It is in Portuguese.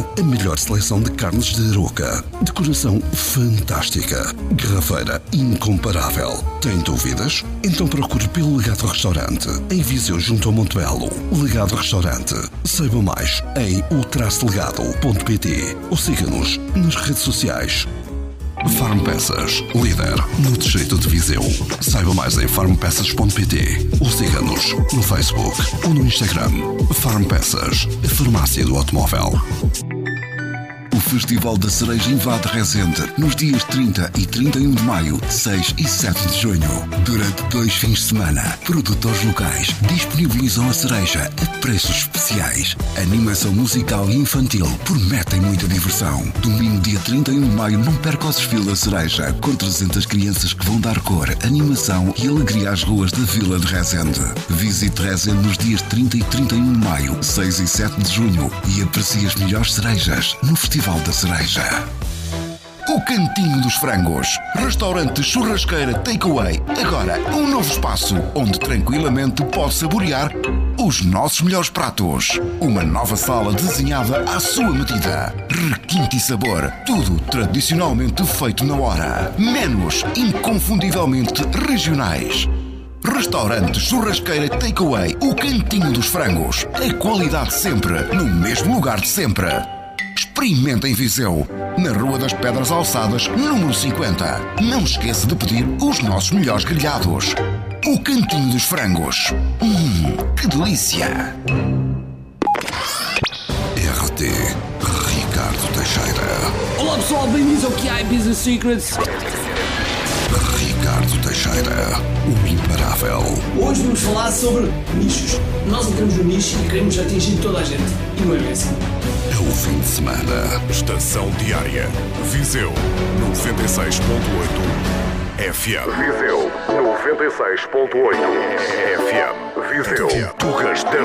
Viseu. A melhor seleção de carnes de Aroca. Decoração fantástica. Garrafeira incomparável. Tem dúvidas? Então procure pelo Legado Restaurante. Em Viseu, junto ao Monte Belo. Legado Restaurante. Saiba mais em o-legado.pt ou siga-nos nas redes sociais. Farm Peças, líder no distrito de Viseu. Saiba mais em farmpeças.pt ou siga-nos no Facebook ou no Instagram. Farm Peças, a farmácia do automóvel. O Festival da Cereja invade Rezende nos dias 30 e 31 de maio, 6 e 7 de junho. Durante 2 fins de semana, produtores locais disponibilizam a cereja a preços especiais. Animação musical e infantil prometem muita diversão. Domingo, dia 31 de maio, não perca o desfile da Cereja, com 300 crianças que vão dar cor, animação e alegria às ruas da Vila de Rezende. Visite Rezende nos dias 30 e 31 de maio, 6 e 7 de junho e aprecie as melhores cerejas no Festival da Cereja. O Cantinho dos Frangos. Restaurante churrasqueira takeaway. Agora, um novo espaço onde tranquilamente pode saborear os nossos melhores pratos. Uma nova sala desenhada à sua medida. Requinte e sabor. Tudo tradicionalmente feito na hora. Menus inconfundivelmente regionais. Restaurante churrasqueira takeaway. O Cantinho dos Frangos. A qualidade sempre, no mesmo lugar de sempre. Experimenta em Viseu, na Rua das Pedras Alçadas, número 50. Não esqueça de pedir os nossos melhores grelhados. O Cantinho dos Frangos. Que delícia! RT Ricardo Teixeira. Olá pessoal, bem-vindos ao QI Business Secrets. Ricardo Teixeira, o imparável. Hoje vamos falar sobre nichos. Nós entramos no nicho e queremos atingir toda a gente. E não é bem assim. É o fim de semana. Estação Diária. Viseu 96.8 FM. Viseu 96.8 FM. Viseu. Tugas